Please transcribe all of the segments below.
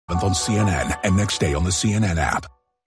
On CNN and next day on the CNN app.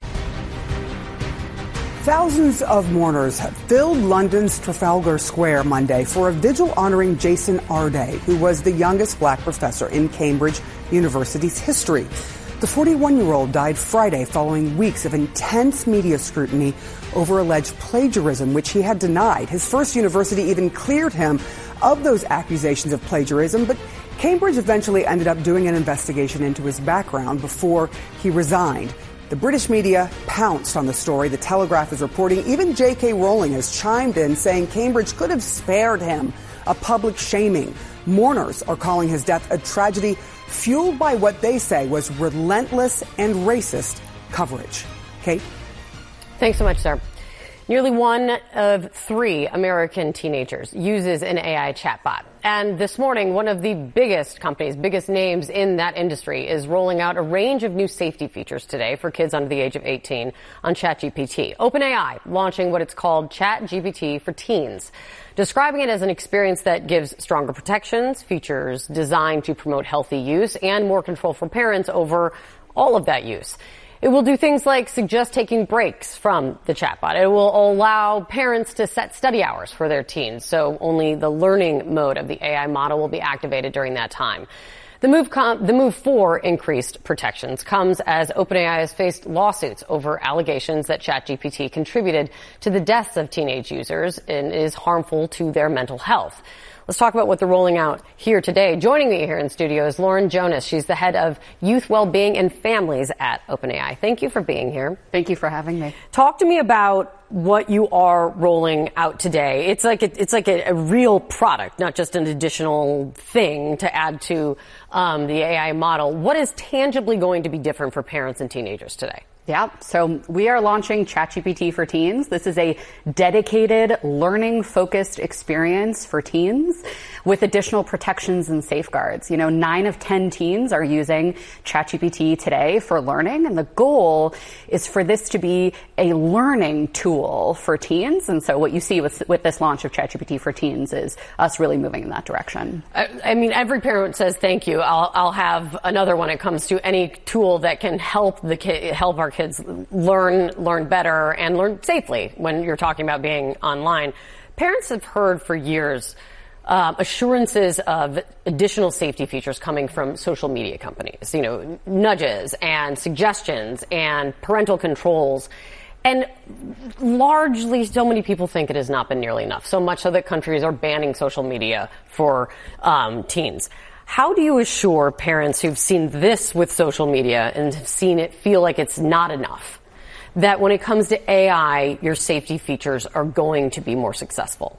Thousands of mourners filled London's Trafalgar Square Monday for a vigil honoring Jason Arday, who was the youngest black professor in Cambridge University's history. The 41-year-old died Friday following weeks of intense media scrutiny over alleged plagiarism, which he had denied. His first university even cleared him of those accusations of plagiarism, but Cambridge eventually ended up doing an investigation into his background before he resigned. The British media pounced on the story. The Telegraph is reporting even J.K. Rowling has chimed in, saying Cambridge could have spared him a public shaming. Mourners are calling his death a tragedy fueled by what they say was relentless and racist coverage. Kate? Thanks so much, sir. Nearly 1 of 3 American teenagers uses an AI chatbot. And this morning, one of the biggest companies, biggest names in that industry is rolling out a range of new safety features today for kids under the age of 18 on ChatGPT. OpenAI launching what it's called ChatGPT for Teens, describing it as an experience that gives stronger protections, features designed to promote healthy use, and more control for parents over all of that use. It will do things like suggest taking breaks from the chatbot. It will allow parents to set study hours for their teens, so only the learning mode of the AI model will be activated during that time. The move for increased protections comes as OpenAI has faced lawsuits over allegations that ChatGPT contributed to the deaths of teenage users and is harmful to their mental health. Let's talk about what they're rolling out here today. Joining me here in studio is Lauren Jonas. She's the head of youth well-being and families at OpenAI. Thank you for being here. Thank you for having me. Talk to me about what you are rolling out today. It's like a real product, not just an additional thing to add to the AI model. What is tangibly going to be different for parents and teenagers today? Yeah, so we are launching ChatGPT for Teens. This is a dedicated, learning-focused experience for teens with additional protections and safeguards. 9 of 10 teens are using ChatGPT today for learning, and the goal is for this to be a learning tool for teens. And so what you see with this launch of ChatGPT for Teens is us really moving in that direction. I mean, every parent says thank you. I'll have another when it comes to any tool that can help our kids learn better and learn safely when you're talking about being online. Parents have heard for years assurances of additional safety features coming from social media companies, nudges and suggestions and parental controls. And largely, so many people think it has not been nearly enough, so much so that countries are banning social media for teens. How do you assure parents who've seen this with social media and have seen it feel like it's not enough, that when it comes to AI, your safety features are going to be more successful?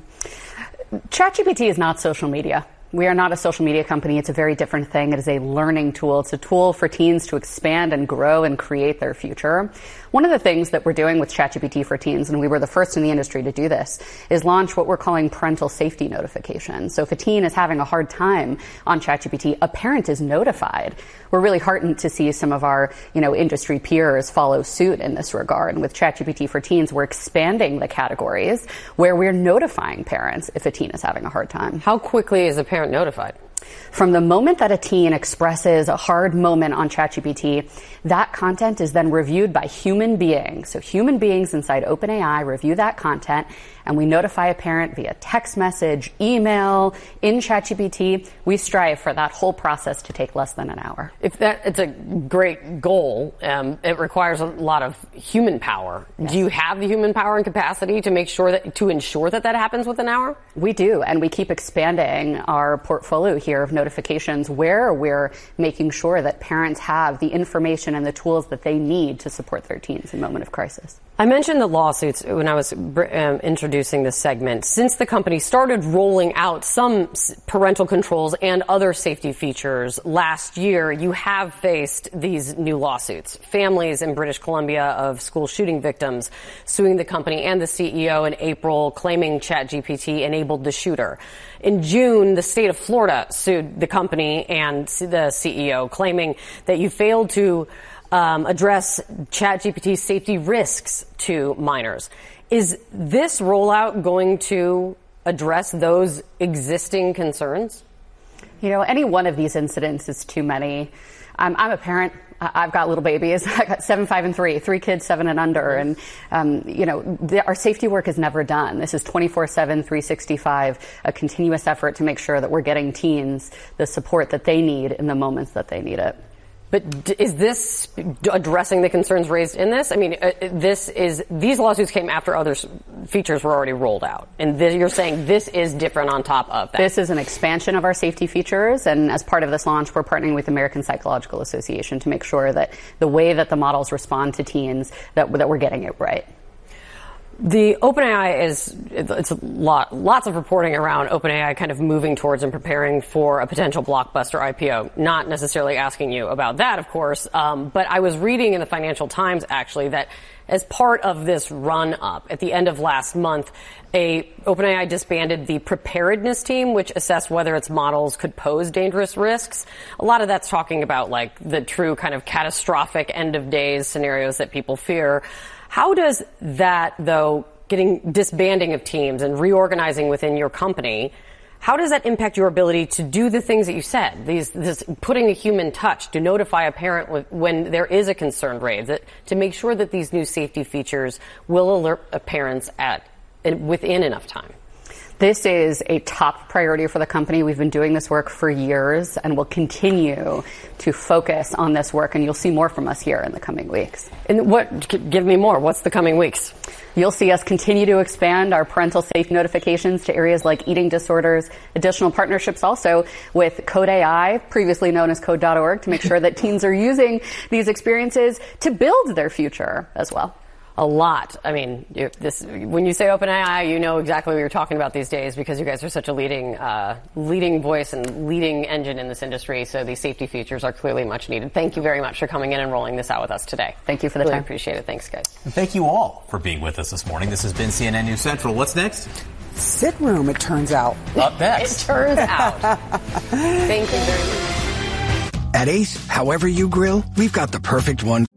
ChatGPT is not social media. We are not a social media company. It's a very different thing. It is a learning tool. It's a tool for teens to expand and grow and create their future. One of the things that we're doing with ChatGPT for Teens, and we were the first in the industry to do this, is launch what we're calling parental safety notifications. So if a teen is having a hard time on ChatGPT, a parent is notified. We're really heartened to see some of our, industry peers follow suit in this regard. And with ChatGPT for Teens, we're expanding the categories where we're notifying parents if a teen is having a hard time. How quickly is a parent notified? From the moment that a teen expresses a hard moment on ChatGPT, that content is then reviewed by human beings. So human beings inside OpenAI review that content, and we notify a parent via text message, email, in ChatGPT. We strive for that whole process to take less than an hour. It's a great goal. It requires a lot of human power. Yes. Do you have the human power and capacity to ensure that happens within an hour? We do, and we keep expanding our portfolio here of notifications where we're making sure that parents have the information and the tools that they need to support their teens in moment of crisis. I mentioned the lawsuits when I was introducing this segment. Since the company started rolling out some parental controls and other safety features last year, you have faced these new lawsuits. Families in British Columbia of school shooting victims suing the company and the CEO in April, claiming ChatGPT enabled the shooter. In June, the state of Florida sued the company and the CEO, claiming that you failed to address ChatGPT's safety risks to minors. Is this rollout going to address those existing concerns? Any one of these incidents is too many. I'm a parent. I've got little babies. I've got 7, 5, and 3 kids 7 and under. And, our safety work is never done. This is 24/7, 365, a continuous effort to make sure that we're getting teens the support that they need in the moments that they need it. But is this addressing the concerns raised in this? I mean, these lawsuits came after other features were already rolled out. And you're saying this is different on top of that? This is an expansion of our safety features. And as part of this launch, we're partnering with the American Psychological Association to make sure that the way that the models respond to teens, that we're getting it right. The OpenAI it's lots of reporting around OpenAI kind of moving towards and preparing for a potential blockbuster IPO. Not necessarily asking you about that, of course, but I was reading in the Financial Times, actually, that as part of this run-up, at the end of last month, OpenAI disbanded the preparedness team, which assessed whether its models could pose dangerous risks. A lot of that's talking about, like, the true kind of catastrophic end-of-days scenarios that people fear. How does that, though, disbanding of teams and reorganizing within your company, how does that impact your ability to do the things that you said? This putting a human touch to notify a parent when there is a concern raised, to make sure that these new safety features will alert parents within enough time? This is a top priority for the company. We've been doing this work for years and will continue to focus on this work, and you'll see more from us here in the coming weeks. And give me more. What's the coming weeks? You'll see us continue to expand our parental safety notifications to areas like eating disorders, additional partnerships also with Code AI, previously known as Code.org, to make sure that teens are using these experiences to build their future as well. A lot. I mean, when you say OpenAI, you know exactly what you're talking about these days because you guys are such a leading voice and leading engine in this industry. So these safety features are clearly much needed. Thank you very much for coming in and rolling this out with us today. Thank you for the time. Appreciate it. Thanks, guys. And thank you all for being with us this morning. This has been CNN News Central. What's next? Sit room, it turns out. Up next. It turns out. Thank you very much. At Ace, however you grill, we've got the perfect one